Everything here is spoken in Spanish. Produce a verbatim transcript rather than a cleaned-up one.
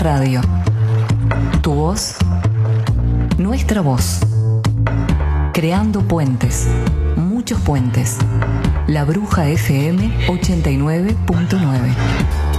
Radio. Tu voz, nuestra voz. Creando puentes, muchos puentes. La Bruja F M ochenta y nueve punto nueve.